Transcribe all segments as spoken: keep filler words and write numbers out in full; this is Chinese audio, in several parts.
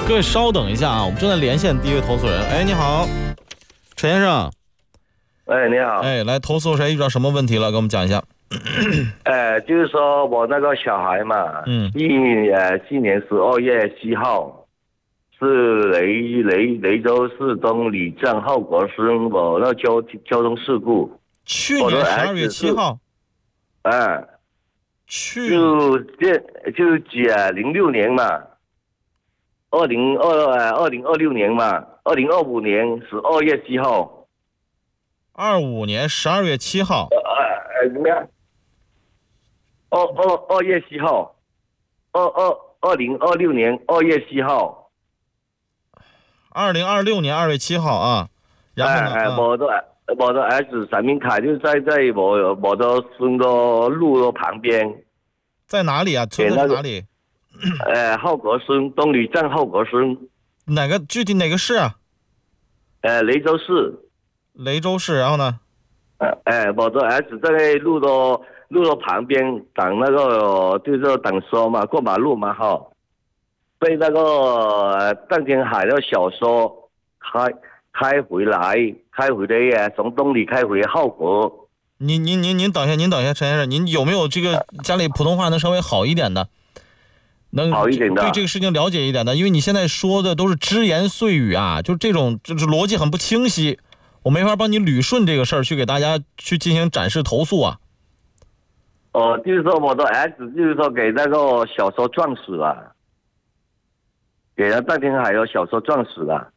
各位稍等一下啊，我们正在连线第一位投诉人。哎，你好，陈先生。 哎，你好。 哎，来投诉谁遇到什么问题了？给我们讲一下。 哎，就是说我那个小孩嘛， 嗯， 今呃今年十二月七号，是雷雷雷州市东里镇后国生我那交交通事故。 去年十二月七号。 哎， 去就这就解零六年嘛，二零二二零二六年嘛，二零二五年十二月七号。 二五年十二月七号。 呃呃怎么样？二二二月七号，二二二零二六年二月七号。 二零二六年二月七号啊。然后呢？ 哎哎，我的我的儿子闪明凯就在在我我的孙的路的旁边。 在哪里啊？村在哪里？ 呃，后国村东里镇后国村。 哪个具体哪个市啊？ 呃，雷州市。 雷州市，然后呢？ 呃，哎，我的儿子在路的路的旁边等那个就是等车嘛，过马路嘛哈，被那个邓天海的小车开开回来，开回来从东里开回后国。 您您您您等一下，您等一下，陈先生，您有没有这个家里普通话能稍微好一点的？能好一点的， 对这个事情了解一点的，因为你现在说的都是只言碎语啊，就这种就是逻辑很不清晰。我没法帮你捋顺这个事儿，去给大家去进行展示投诉啊。 哦，就是说我的儿子就是说给那个小车撞死了，给那邓天海的小车撞死了。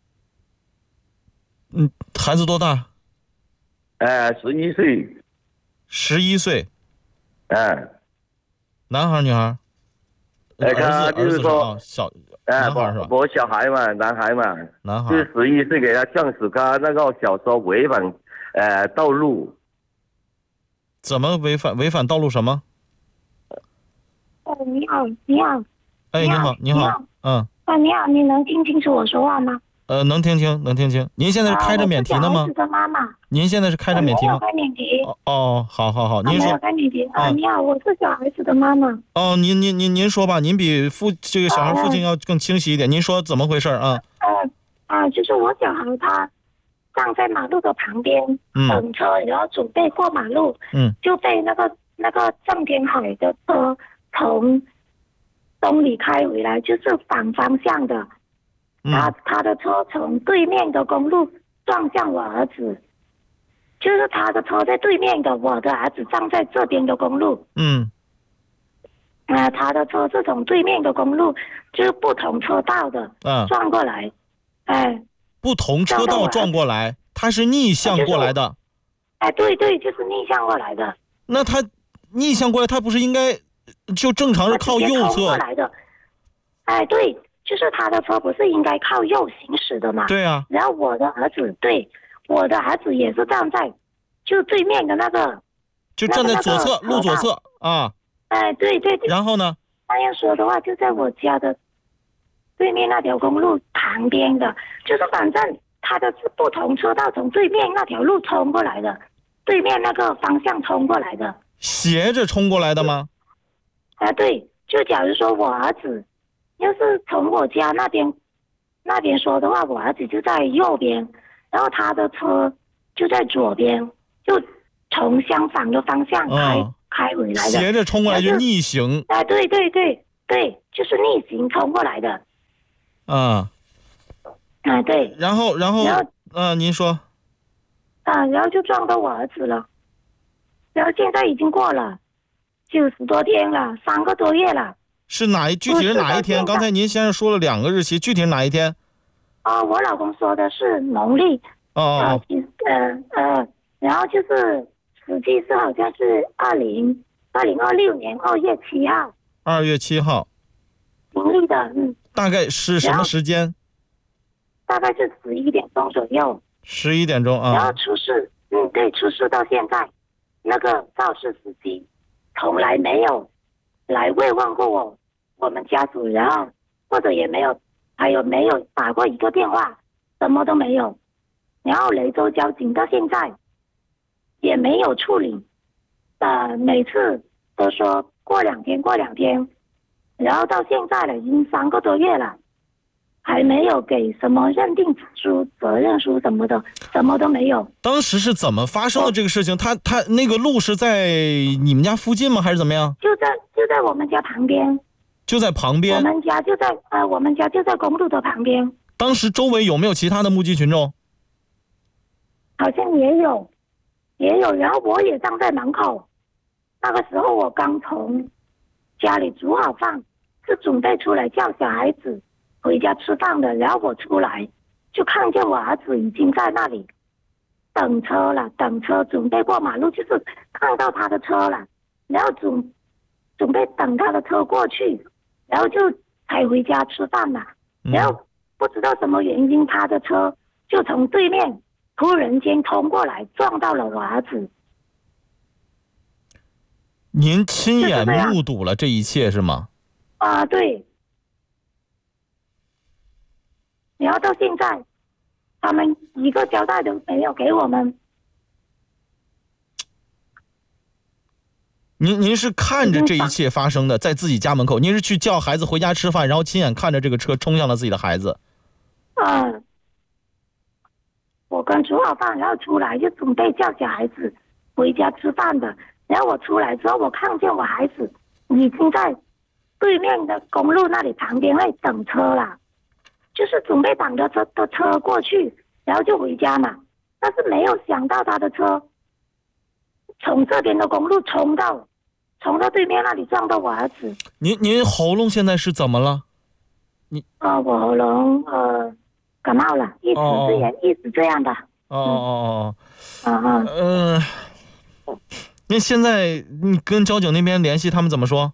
嗯，孩子多大？ 哎，十一岁。 十一岁。 哎。 男孩女孩？ 哎，他就是说、 啊、小。 哎， 男孩是吧？ 我小孩嘛，男孩嘛， 男孩， 就是十一岁给他撞死，他那个小车违反呃道路。 怎么违反？违反道路什么？ 哦，你好，你好。 哎，你好，你好，嗯。 啊，你好，你能听清楚我说话吗？ 呃，能听清，能听清。您现在是开着免提的吗？ 啊、我是小孩子的妈妈。 您现在是开着免提吗？ 没有开免提。 哦哦，好好好，您说。 没有开免提啊！你好，我是小孩子的妈妈。 哦，您您您您说吧，您比父这个小孩父亲要更清晰一点，您说怎么回事啊？ 呃啊，就是我小孩他站在马路的旁边等车，嗯、然后准备过马路， 嗯， 就被那个那个郑天海的车从东里开回来，就是反方向的。他他的车从对面的公路撞向我儿子，就是他的车在对面的，我的儿子站在这边的公路。 嗯。 啊、呃，他的车是从对面的公路，就是不同车道的， 啊， 撞过来。哎， 不同车道撞过来，他是逆向过来的。 哎，对对，就是逆向过来的。 那他逆向过来，他不是应该就正常是靠右侧过来的？哎，对。就是他的车不是应该靠右行驶的吗？ 对啊。 然后我的儿子，对，我的儿子也是站在就对面的那个， 就站在左侧、 那个、 路左侧啊。 哎，对对对。 然后呢？ 那样说的话，就在我家的对面那条公路旁边的，就是反正他的是不同车道从对面那条路冲过来的，对面那个方向冲过来的。 斜着冲过来的吗？ 啊，对，就假如说我儿子。要是从我家那边那边说的话，我儿子就在右边，然后他的车就在左边，就从相反的方向开、哦、开回来的， 斜着冲过来就逆行。 啊，对对对对，就是逆行冲过来的。 啊啊，对。 然后然后， 然后啊，您说。 啊，然后就撞到我儿子了，然后现在已经过了九十多天了，三个多月了。 是哪一具体是哪一天？刚才您先生说了两个日期，具体是哪一天？ 哦，我老公说的是农历。 哦哦。 呃呃，然后就是实际是好像是二零二零二六年二月七号。 二月七号。 农历的，嗯。 大概是什么时间？ 大概是十一点钟左右。 十一点钟啊。 然后出事，嗯，对，出事到现在，那个肇事司机从来没有来慰问过我。我们家属，然后或者也没有，还有没有打过一个电话，什么都没有。然后雷州交警到现在也没有处理，呃，每次都说过两天过两天，然后到现在了，已经三个多月了， 还没有给什么认定书、责任书什么的，什么都没有。 当时是怎么发生的这个事情？他他那个路是在你们家附近吗？还是怎么样？ 就在就在我们家旁边。 就在旁边。 我们家就在呃，我们家就在公路的旁边。 当时周围有没有其他的目击群众？ 好像也有，也有。然后我也站在门口，那个时候我刚从家里煮好饭，是准备出来叫小孩子回家吃饭的。然后我出来就看见我儿子已经在那里等车了，等车准备过马路，就是看到他的车了，然后准准备等他的车过去，然后就才回家吃饭了。然后不知道什么原因，他的车就从对面突然间冲过来，撞到了我儿子。 您亲眼目睹了这一切是吗？ 啊、呃，对。然后到现在，他们一个交代都没有给我们。 您您是看着这一切发生的，在自己家门口，您是去叫孩子回家吃饭，然后亲眼看着这个车冲向了自己的孩子。 嗯，我刚煮好饭，然后出来就准备叫小孩子回家吃饭的。然后我出来之后，我看见我孩子已经在对面的公路那里旁边那里等车了，就是准备等着车的车过去，然后就回家嘛。但是没有想到他的车从这边的公路冲到冲到对面那里，撞到我儿子。 您您喉咙现在是怎么了？你啊、呃，我喉咙呃感冒了，一直这样，一直这样的。 哦哦哦。啊啊。 嗯。那现在你跟交警那边联系，他们怎么说？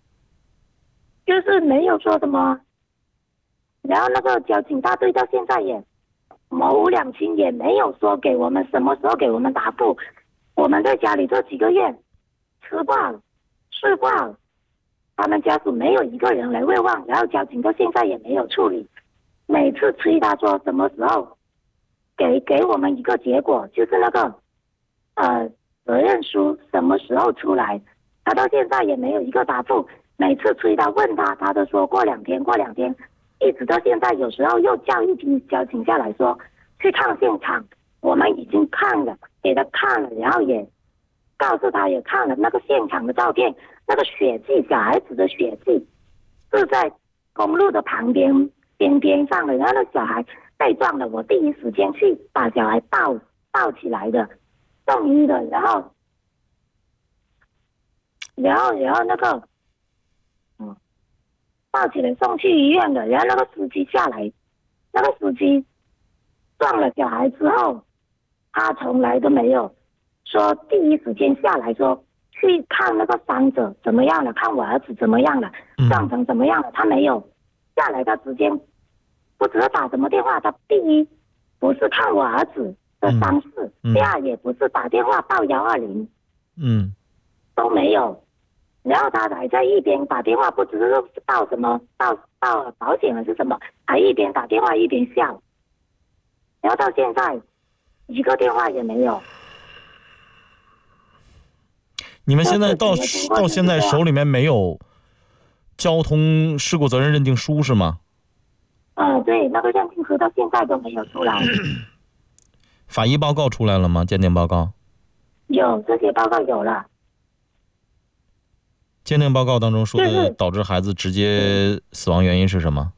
就是没有说什么。然后那个交警大队到现在也模糊两清，也没有说给我们什么时候给我们答复。我们在家里这几个月吃不好睡不好，他们家属没有一个人来慰问，然后交警到现在也没有处理。每次催他说什么时候给给我们一个结果，就是那个呃责任书什么时候出来，他到现在也没有一个答复。每次催他问他，他都说过两天过两天，一直到现在。有时候又叫一批交警下来说去看现场，我们已经看了，给他看了，然后也告诉他也看了那个现场的照片，那个血迹，小孩子的血迹是在公路的旁边边边上的，然后那小孩被撞了，我第一时间去把小孩抱抱起来的，送医的，然后然后然后那个嗯抱起来送去医院的。然后那个司机下来，那个司机撞了小孩之后，他从来都没有说第一时间下来说去看那个伤者怎么样了，看我儿子怎么样了，撞成怎么样了，他没有下来。他直接不知道打什么电话，他第一不是看我儿子的伤势，嗯嗯、第二也不是打电话报幺二零， 嗯， 都没有。然后他还在一边打电话，不知道是报什么，报报保险还是什么，还一边打电话一边笑。然后到现在一个电话也没有。 你们现在到到现在手里面没有交通事故责任认定书是吗？ 嗯，对，那个认定书到现在都没有出来。 法医报告出来了吗？鉴定报告？ 有，这些报告有了。 鉴定报告当中说的导致孩子直接死亡原因是什么？